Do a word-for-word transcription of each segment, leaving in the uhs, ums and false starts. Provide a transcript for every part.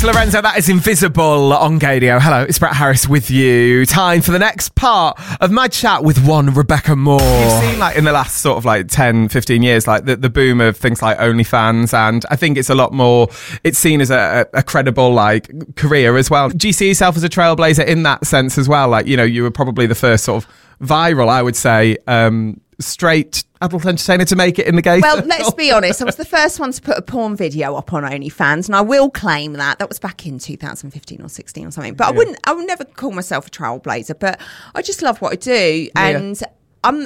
Lorenzo, that is Invisible on Gadio. Hello, it's Brett Harris with you. Time for the next part of my chat with one Rebecca Moore. You've seen, like, in the last sort of like ten, fifteen years, like the, the boom of things like OnlyFans, and I think it's a lot more, it's seen as a, a credible, like, career as well. Do you see yourself as a trailblazer in that sense as well? Like, you know, you were probably the first sort of viral, I would say, um, straight adult entertainer to make it in the gay Well, circle. let's be honest. I was the first one to put a porn video up on OnlyFans, and I will claim that. That was back in two thousand fifteen or sixteen or something. But yeah. I wouldn't, I would never call myself a trailblazer, but I just love what I do. And yeah. I'm...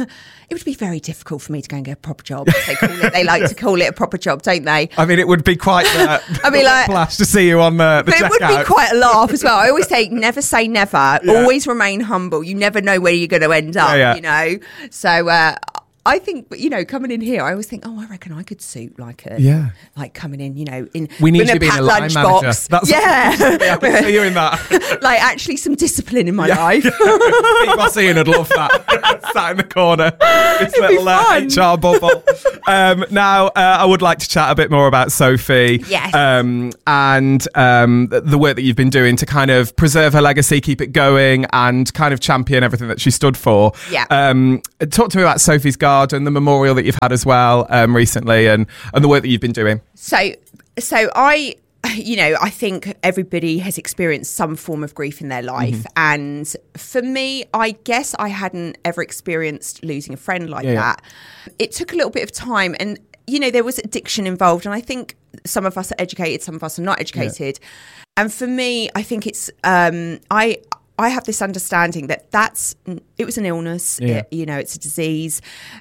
It would be very difficult for me to go and get a proper job. They call it. They like to call it a proper job, don't they? I mean, it would be quite uh, I mean, like, flash to see you on the, the but checkout. It would be quite a laugh as well. I always say, never say never. Yeah. Always remain humble. You never know where you're going to end up, yeah, yeah. you know? So... Uh, I think, you know, coming in here, I always think, oh, I reckon I could suit like a, yeah, like coming in, you know, in we need in you a being a line manager. That's yeah, I can see you in that. Like actually some discipline in my yeah. life. Big Bossy would love that. Sat in the corner, this It'd little uh, H R bubble. um, now, uh, I would like to chat a bit more about Sophie. Yes. Um, and um, the work that you've been doing to kind of preserve her legacy, keep it going, and kind of champion everything that she stood for. Yeah. Um, talk to me about Sophie's Garden, the memorial that you've had as well um, recently, and, and the work that you've been doing. So, so I, you know, I think everybody has experienced some form of grief in their life. Mm-hmm. And for me, I guess I hadn't ever experienced losing a friend like yeah, that. Yeah. It took a little bit of time, and, you know, there was addiction involved. And I think some of us are educated, some of us are not educated. Yeah. And for me, I think it's, um, I... I have this understanding that that's, it was an illness, yeah. it, you know, it's a disease,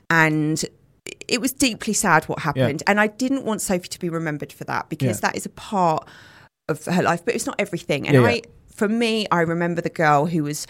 and it was deeply sad what happened. Yeah. And I didn't want Sophie to be remembered for that, because yeah. that is a part of her life, but it's not everything. And yeah, I, yeah. for me, I remember the girl who was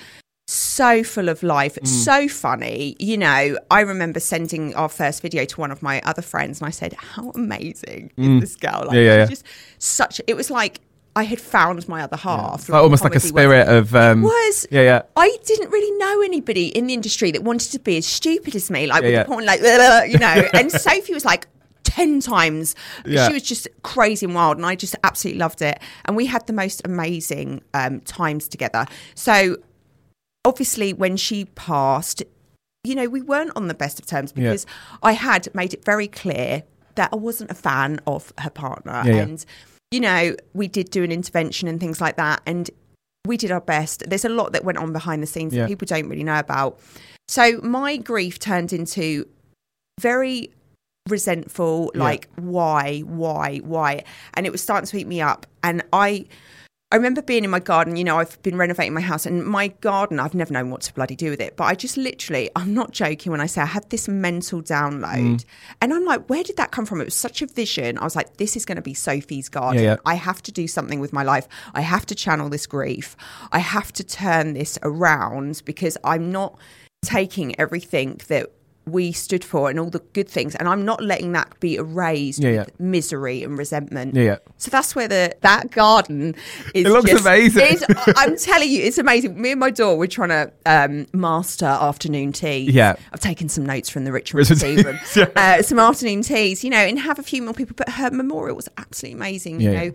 so full of life, mm. so funny. You know, I remember sending our first video to one of my other friends, and I said, how amazing mm. is this girl? Like, yeah, yeah, yeah. just such, it was like, I had found my other half. Yeah. Like almost like a spirit was. of... Um, it was. Yeah, yeah. I didn't really know anybody in the industry that wanted to be as stupid as me. Like, yeah, with yeah. the porn, like, you know. And Sophie was like ten times. Yeah. She was just crazy and wild, and I just absolutely loved it. And we had the most amazing um, times together. So, obviously, when she passed, you know, we weren't on the best of terms, because yeah. I had made it very clear that I wasn't a fan of her partner. Yeah, and... Yeah. You know, we did do an intervention and things like that, and we did our best. There's a lot that went on behind the scenes yeah. that people don't really know about. So my grief turned into very resentful, yeah. like, why, why, why? And it was starting to eat me up. And I... I remember being in my garden, you know, I've been renovating my house, and my garden, I've never known what to bloody do with it. But I just literally, I'm not joking when I say I had this mental download. Mm. And I'm like, where did that come from? It was such a vision. I was like, this is going to be Sophie's Garden. Yeah, yeah. I have to do something with my life. I have to channel this grief. I have to turn this around, because I'm not taking everything that we stood for and all the good things, and I'm not letting that be erased yeah, with yeah. misery and resentment. Yeah, yeah. So that's where the that garden is. It looks just, amazing. It's, I'm telling you, it's amazing. Me and my daughter, we're trying to um, master afternoon tea. Yeah, I've taken some notes from the Richmond tea room. yeah. uh, some afternoon teas, you know, and have a few more people. But her memorial was absolutely amazing. Yeah, you know, yeah.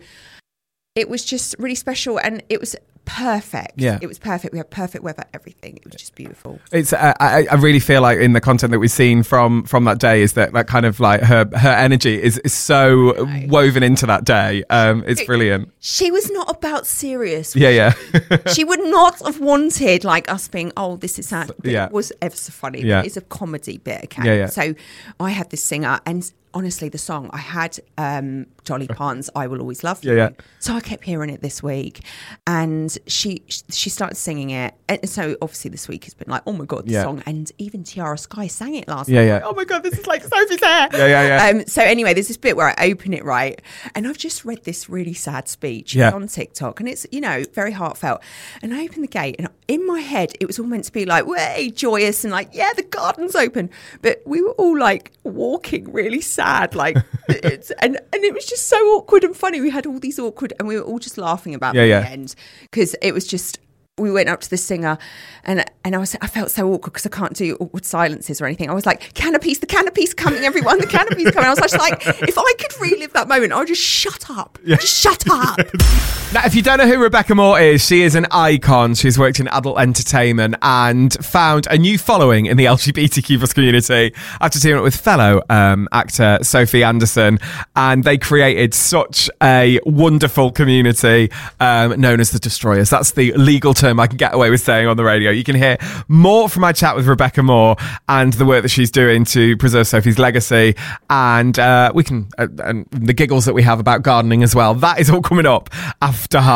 It was just really special, and it was perfect. Yeah. It was perfect. We had perfect weather, everything. It was just beautiful. It's uh, I, I really feel like in the content that we've seen from from that day is that that kind of like her her energy is, is so woven into that day. Um, it's brilliant. She was not about serious. Yeah, yeah. She would not have wanted like us being, oh, this is sad. But yeah. It was ever so funny. Yeah. It's a comedy bit, okay? Yeah, yeah. So I had this singer, and honestly, the song I had um, Dolly Parton's "I Will Always Love You." Yeah, yeah. So I kept hearing it this week, and she she started singing it, and so obviously this week has been like, oh my god, the yeah. song, and even Tiara Sky sang it last yeah, night. Yeah, like, oh my god, this is like Sophie's hair. Yeah, yeah, yeah. Um, so anyway, there's this bit where I open it right, and I've just read this really sad speech yeah. on TikTok, and it's, you know, very heartfelt. And I open the gate, and in my head, it was all meant to be like, way joyous and like, yeah, the garden's open, but we were all like walking really sad, like. It's, and and it was just so awkward and funny. We had all these awkward, and we were all just laughing about yeah, it yeah. at the end, because it was just we went up to the singer, and and I was I felt so awkward because I can't do awkward silences or anything. I was like, "Canapes, the canapes coming, everyone, the canapes coming." I was just like, if I could relive that moment, I would just shut up, yeah. just shut up. Now, if you don't know who Rebecca Moore is, she is an icon. She's worked in adult entertainment and found a new following in the L G B T Q plus community after teaming up with fellow um, actor Sophie Anderson, and they created such a wonderful community um, known as the Destroyers. That's the legal term I can get away with saying on the radio. You can hear more from my chat with Rebecca Moore and the work that she's doing to preserve Sophie's legacy, and uh, we can uh, and the giggles that we have about gardening as well. That is all coming up after half.